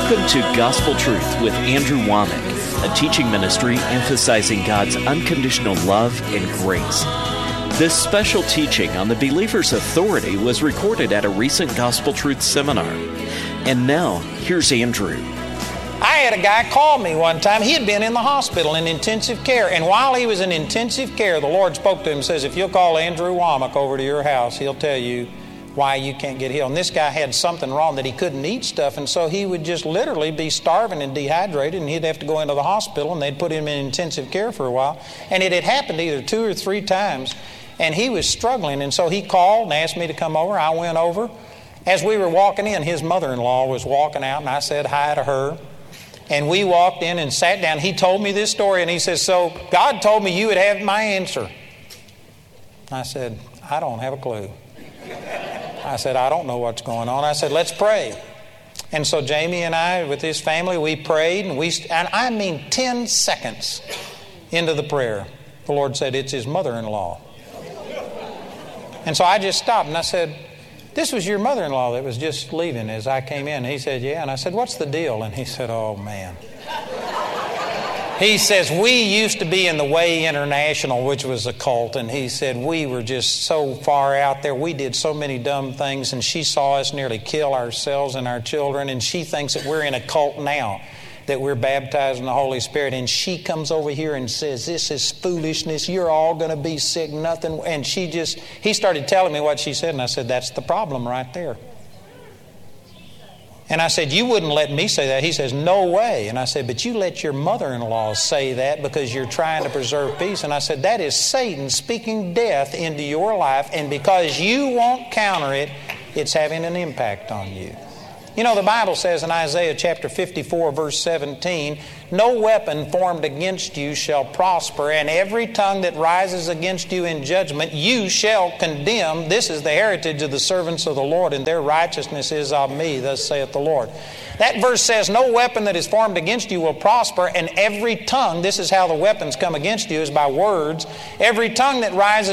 Welcome to Gospel Truth with Andrew Womack, a teaching ministry emphasizing God's unconditional love and grace. This special teaching on the believer's authority was recorded at a recent Gospel Truth seminar. And now, here's Andrew. I had a guy call me one time. He had been in the hospital in intensive care. And while he was in intensive care, the Lord spoke to him and says, if you'll call Andrew Womack over to your house, he'll tell you why you can't get healed. And this guy had something wrong that he couldn't eat stuff. And so he would just literally be starving and dehydrated. And he'd have to go into the hospital and they'd put him in intensive care for a while. And it had happened either 2 or 3 times. And he was struggling. And so he called and asked me to come over. I went over. As we were walking in, his mother-in-law was walking out. And I said hi to her. And we walked in and sat down. He told me this story, and he says, so God told me you would have my answer. I said, I don't have a clue. I said, I don't know what's going on. I said, let's pray. And so Jamie and I, with his family, we prayed, and I mean 10 seconds into the prayer, the Lord said, it's his mother-in-law. And so I just stopped, and I said, this was your mother-in-law that was just leaving as I came in. He said, yeah. And I said, what's the deal? And he said, oh, man. He says, we used to be in the Way International, which was a cult. And he said, we were just so far out there. We did so many dumb things. And she saw us nearly kill ourselves and our children. And she thinks that we're in a cult now, that we're baptized in the Holy Spirit. And she comes over here and says, this is foolishness. You're all going to be sick, nothing. And he started telling me what she said. And I said, that's the problem right there. And I said, you wouldn't let me say that. He says, no way. And I said, but you let your mother-in-law say that because you're trying to preserve peace. And I said, that is Satan speaking death into your life. And because you won't counter it, it's having an impact on you. You know, the Bible says in Isaiah chapter 54, verse 17, no weapon formed against you shall prosper, and every tongue that rises against you in judgment you shall condemn. This is the heritage of the servants of the Lord, and their righteousness is of me, thus saith the Lord. That verse says, no weapon that is formed against you will prosper, and every tongue, this is how the weapons come against you, is by words. Every tongue that rises